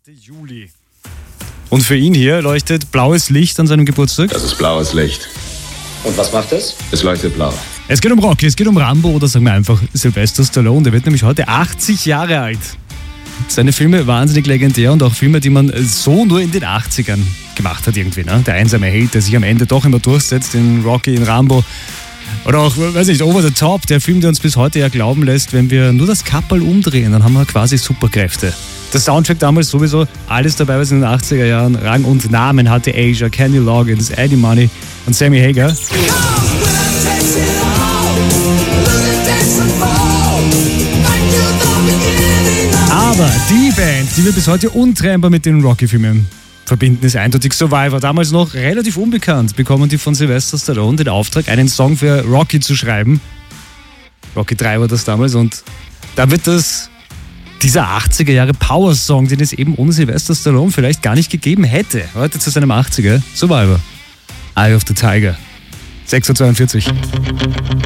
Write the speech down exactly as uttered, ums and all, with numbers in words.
achte Juli. Und für ihn hier leuchtet blaues Licht an seinem Geburtstag. Das ist blaues Licht. Und was macht es? Es leuchtet blau. Es geht um Rocky, es geht um Rambo oder sagen wir einfach Sylvester Stallone. Der wird nämlich heute achtzig Jahre alt. Seine Filme wahnsinnig legendär und auch Filme, die man so nur in den achtzigern gemacht hat irgendwie. Ne? Der einsame Held, der sich am Ende doch immer durchsetzt in Rocky, in Rambo. Oder auch, weiß nicht, Over the Top, der Film, der uns bis heute ja glauben lässt, wenn wir nur das Kapperl umdrehen, dann haben wir quasi Superkräfte. Der Soundtrack damals sowieso, alles dabei, was in den achtziger Jahren Rang und Namen hatte. Asia, Kenny Loggins, Eddie Money und Sammy Hagar. Aber die Band, die wir bis heute untrennbar mit den Rocky-Filmen verbinden, ist eindeutig Survivor. Damals noch relativ unbekannt, bekommen die von Sylvester Stallone den Auftrag, einen Song für Rocky zu schreiben. Rocky drei war das damals und da wird das dieser achtziger Jahre Power-Song, den es eben ohne Sylvester Stallone vielleicht gar nicht gegeben hätte. Heute zu seinem achtziger Survivor. Eye of the Tiger. sechs Uhr zweiundvierzig.